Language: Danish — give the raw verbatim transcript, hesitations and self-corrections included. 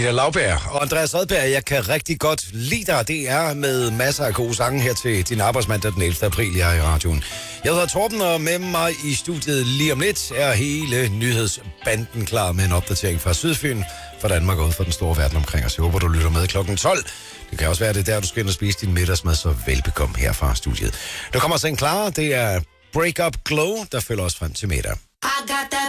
Peter Lauberg og Andreas Odberg. Jeg kan rigtig godt lide dig. Det er med masser af gode sange her til din arbejdsmandag den ellevte april her i radioen. Jeg hedder Torben, og med mig i studiet lige om lidt er hele nyhedsbanden klar med en opdatering fra Sydfyn, for Danmark og ud for den store verden omkring os. Jeg håber, du lytter med klokken tolv. Det kan også være, det der, du skal ind og spise din middagsmad, så velbekomme her fra studiet. Der kommer så en klar, det er Break Up Glow, der følger os frem til middag.